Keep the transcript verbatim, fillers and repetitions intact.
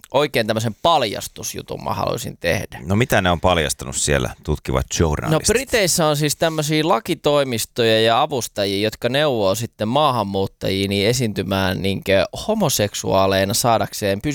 oikein tämmöisen paljastusjutun mä haluaisin tehdä. No mitä ne on paljastanut siellä, tutkivat journalistit? No Briteissä on siis tämmöisiä lakitoimistoja ja avustajia, jotka neuvoo sitten maahanmuuttajia niin esiintymään niin homoseksuaaleina saadakseen pysyvän